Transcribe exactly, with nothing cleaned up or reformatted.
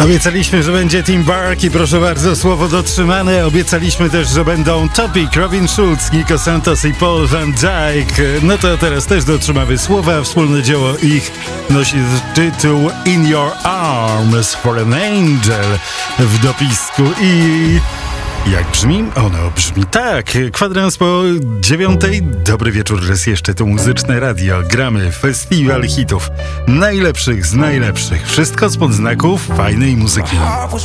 Obiecaliśmy, że będzie Tim Bark i proszę bardzo, słowo dotrzymane. Obiecaliśmy też, że będą Topic, Robin Schulz, Nico Santos i Paul van Dyk. No to teraz też dotrzymamy słowa. Wspólne dzieło ich nosi tytuł In Your Arms for an Angel w dopisku i... Jak brzmi? Ono brzmi tak. Kwadrans po dziewiątej. Dobry wieczór, raz jeszcze to Muzyczne Radio. Gramy festiwal hitów. Najlepszych z najlepszych. Wszystko spod znaków fajnej muzyki.